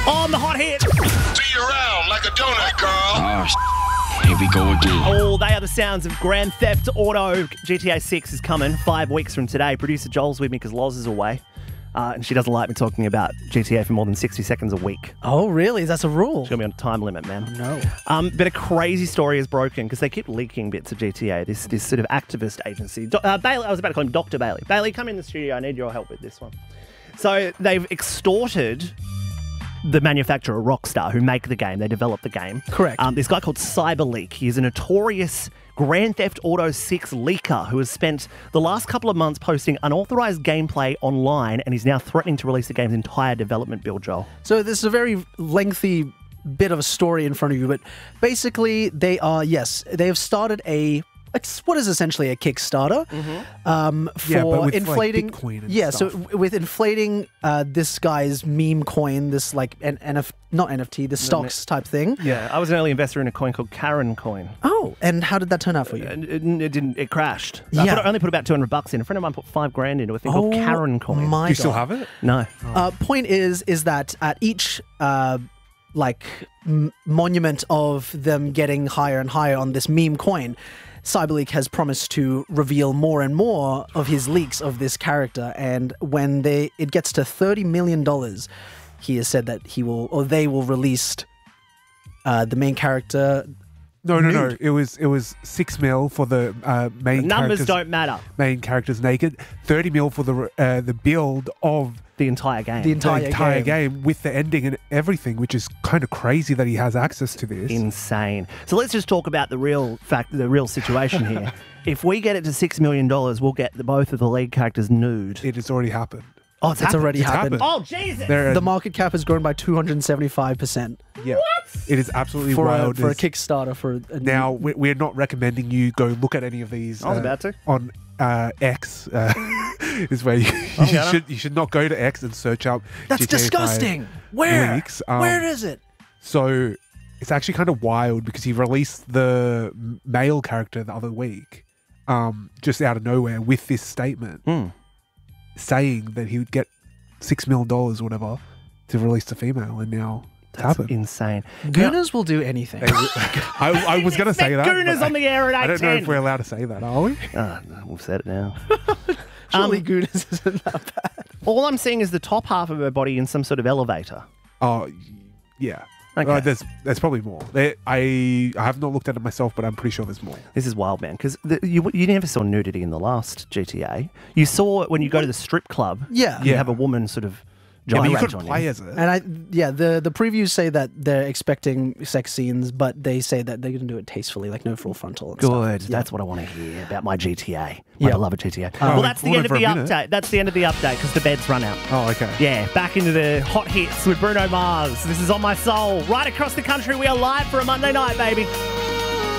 On the hot hit. See you around like a donut, Carl. Oh, here we go again. Oh, they are the sounds of Grand Theft Auto. GTA 6 is coming 5 weeks from today. Producer Joel's with me because Loz is away. And she doesn't like me talking about GTA for more than 60 seconds a week. Oh, really? That's a rule? She's going to be on a time limit, man. No. But a crazy story is broken because they keep leaking bits of GTA, this sort of activist agency. Bailey, I was about to call him Dr. Bailey. Bailey, come in the studio. I need your help with this one. So they've extorted the manufacturer Rockstar, who make the game. They develop the game. Correct. This guy called Cyberleak. He is a notorious Grand Theft Auto 6 leaker who has spent the last couple of months posting unauthorized gameplay online, and he's now threatening to release the game's entire development build, Joel. So this is a very lengthy bit of a story in front of you, but basically they have started what is essentially a Kickstarter for but with inflating like Bitcoin and so stuff. with inflating this guy's meme coin, this like not NFT, the stocks type thing. Yeah, I was an early investor in a coin called Karen Coin. Oh, and how did that turn out for you? It crashed. Yeah. I only put about $200 in. A friend of mine put $5,000 into a thing called Karen Coin. My Do you still God. have it? No. Point is that at each monument of them getting higher and higher on this meme coin, Cyberleak has promised to reveal more and more of his leaks of this character, and when it gets to $30 million, he has said that they will release the main character. No. Nude. It was $6 million for the main Numbers characters. don't matter. Main characters naked. $30 million for the build of The entire game. The the entire entire game. game with the ending and everything, which is kind of crazy that he has access to this. Insane. So let's just talk about the real situation here. If we get it to $6 million, we'll get both of the lead characters nude. It has already happened. Oh, It's already It's happened. happened. Oh, Jesus! The market cap has grown by 275%. Yeah. It is absolutely For wild. a Kickstarter for a Now, we're not recommending you go look at any of these. I was about to. On X is where you should not go to X and search up. That's GTA 5 disgusting. Where? leaks. Where is it? So it's actually kind of wild because he released the male character the other week, just out of nowhere with this statement saying that he would get $6 million or whatever to release the female, and now it's That's happened. insane. Gooners will do anything. I was going to say that. Gooners but on the air at 8:10. I don't know if we're allowed to say that, are we? No, we've said it now. Surely Gooners isn't that bad. All I'm seeing is the top half of her body in some sort of elevator. Oh, yeah. Okay. There's probably more. I have not looked at it myself, but I'm pretty sure there's more. This is wild, man, because you never saw nudity in the last GTA. You saw it when you go to the strip club. Yeah. You Yeah. have a woman sort of Yeah, but you gyrate could on play you. as it. And the previews say that they're expecting sex scenes, but they say that they're going to do it tastefully, like no full frontal and Good. stuff. That's what I want to hear about my GTA. My Yeah. beloved GTA. Oh, Well, that's the hold end on of for the a minute. update. That's the end of the update because the bed's run out. Oh, okay. Yeah, back into the hot hits with Bruno Mars. This is On My Soul. Right across the country, we are live for a Monday night, baby.